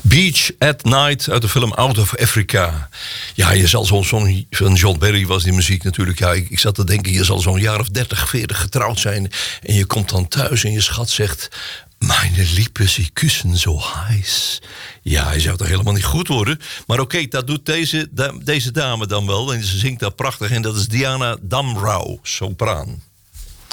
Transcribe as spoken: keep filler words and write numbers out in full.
Beach at Night uit de film Out of Africa. Ja, je zal zo'n zo'n van John Barry was die muziek natuurlijk. Ja, ik, ik zat te denken, je zal zo'n jaar of dertig, veertig getrouwd zijn. En je komt dan thuis en je schat zegt... Meine Lippen, sie kussen zo heiß. Ja, hij zou toch helemaal niet goed worden. Maar oké, okay, dat doet deze, da, deze dame dan wel. En ze zingt dat prachtig. En dat is Diana Damrau, sopraan.